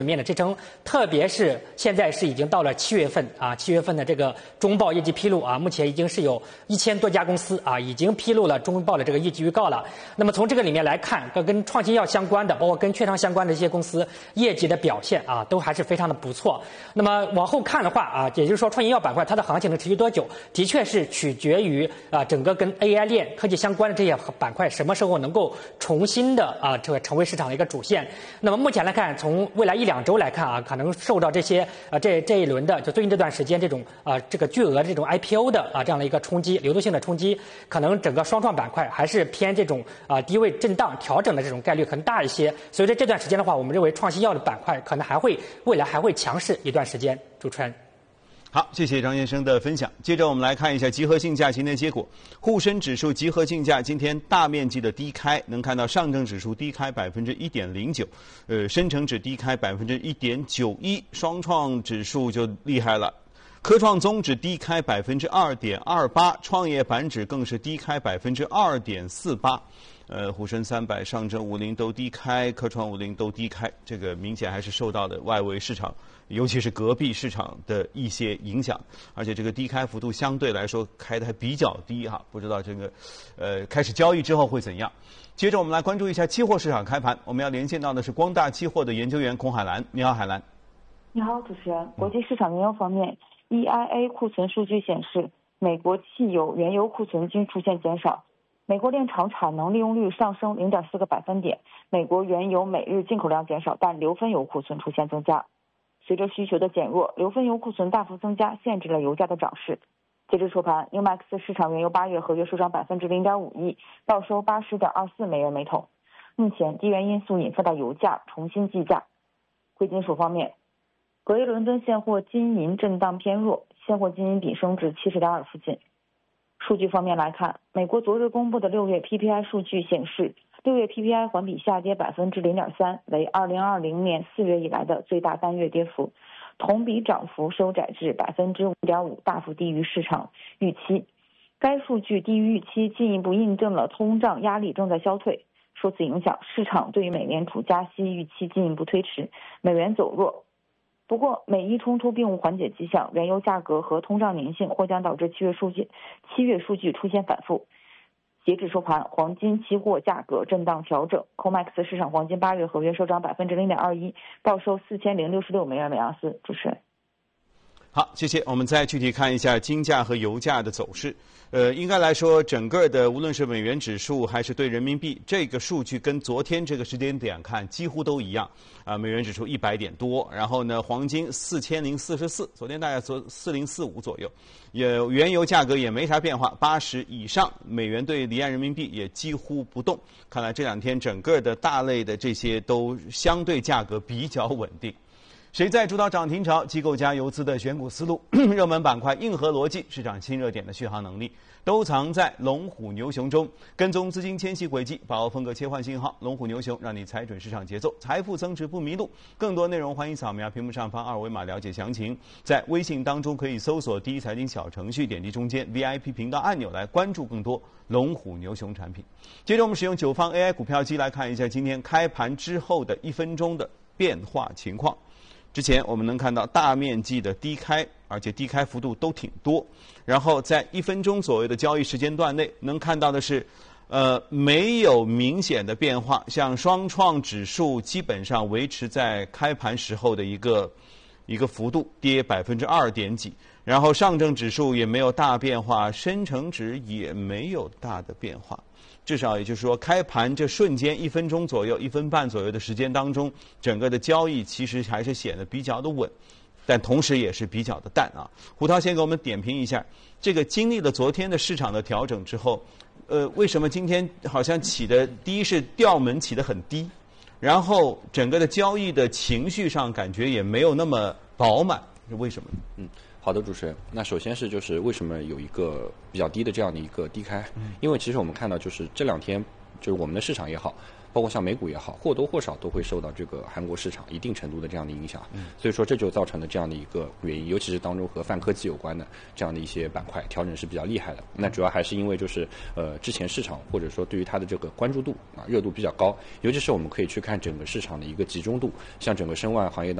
面的支撑，特别是现在是已经到了7月份啊，7月份的这个中报业绩披露啊，目前已经是有1000多家公司啊已经披露了中报的这个业绩预告了。那么从这个里面来看，跟创新药相关的，包括跟券商相关的这些公司业绩的表现啊，都还是非常的不错。那么往后看的话啊，也就是说创新药板块它的行情能持续多久，的确是取决于整个跟 AI 链科技相关的这些板块什么时候能够重新的这个成为市场的一个主线。那么目前来看，从未来1-2周来看啊，可能受到这些这一轮的就最近这段时间这种这个巨额的这种 IPO 的这样的一个冲击，流动性的冲击，可能整个双创板块还是偏这种低位震荡调整的这种概率可能大一些。所以在这段时间的话，我们认为创新药的板块可能未来还会强势一段时间。主持人。 好，谢谢张先生的分享。接着我们来看一下集合竞价今天的结果。沪深指数集合竞价今天大面积的低开，能看到上证指数低开1.09%，深成指低开1.91%，双创指数就厉害了。科创综指低开2.28%，创业板指更是低开2.48%。沪深300、上证50都低开，科创50都低开，这个明显还是受到的外围市场，尤其是隔壁市场的一些影响，而且这个低开幅度相对来说开得还比较低哈，不知道这个开始交易之后会怎样。接着我们来关注一下期货市场开盘，我们要连线到的是光大期货的研究员孔海兰。你好，海兰。 你好，主持人。国际市场原油方面，EIA 库存数据显示，美国汽油、原油库存均出现减少。美国炼厂产能利用率上升0.4个百分点，美国原油每日进口量减少，但硫分油库存出现增加。随着需求的减弱，硫分油库存大幅增加，限制了油价的涨势。截至收盘 ，NEWMEX 市场原油8月合约收涨0.51%，报收80.24美元每桶。目前地缘因素引发的油价重新计价。贵金属方面，隔夜伦敦现货金银震荡偏弱，现货金银比升至70.2附近。数据方面来看，美国昨日公布的6月 PPI 数据显示，6月 PPI 环比下跌0.3%，为2020年4月以来的最大单月跌幅，同比涨幅收窄至5.5%，大幅低于市场预期。该数据低于预期，进一步印证了通胀压力正在消退。受此影响，市场对于美联储加息预期进一步推迟，美元走弱。不过，美伊冲突并无缓解迹象，原油价格和通胀粘性或将导致7月数据出现反复。截至收盘，黄金期货价格震荡调整 ，COMEX 市场黄金8月合约收涨0.21%，报收4066美元每盎司。主持人。 好，谢谢。我们再具体看一下金价和油价的走势。应该来说，整个的无论是美元指数还是对人民币，这个数据跟昨天这个时间点看几乎都一样。美元指数100点多，然后呢，黄金4044，昨天大概4045左右。原油价格也没啥变化，80以上，美元对离岸人民币也几乎不动。看来这2天整个的大类的这些都相对价格比较稳定。谁在主导涨停潮？机构加游资的选股思路，热门板块硬核逻辑，市场新热点的续航能力，都藏在龙虎牛熊中。跟踪资金迁徙轨迹，把握风格切换信号，龙虎牛熊让你踩准市场节奏，财富增值不迷路。更多内容欢迎扫描屏幕上方2维码了解详情。在微信当中可以搜索第一财经小程序，点击中间 VIP 频道按钮来关注更多龙虎牛熊产品。接着我们使用9方 AI 股票机来看一下今天开盘之后的1分钟的变化情况。之前我们能看到大面积的低开，而且低开幅度都挺多。然后在1分钟左右的交易时间段内，能看到的是，没有明显的变化。像双创指数基本上维持在开盘时候的一个幅度，跌2点几。然后上证指数也没有大变化，深成指也没有大的变化。至少也就是说，开盘这瞬间1分钟左右、1分半左右的时间当中，整个的交易其实还是显得比较的稳，但同时也是比较的淡啊。胡涛先给我们点评一下，这个经历了昨天的市场的调整之后，为什么今天好像起的第一是调门起得很低，然后整个的交易的情绪上感觉也没有那么饱满，是为什么呢？ 好的，主持人。那首先是就是为什么有一个比较低的这样的一个低开？因为其实我们看到就是这2天就是我们的市场也好， 包括像美股也好，或多或少都会受到这个韩国市场一定程度的这样的影响。所以说这就造成了这样的一个原因，尤其是当中和泛科技有关的这样的一些板块调整是比较厉害的。那主要还是因为就是之前市场或者说对于它的这个关注度热度比较高，尤其是我们可以去看整个市场的一个集中度，像整个申万行业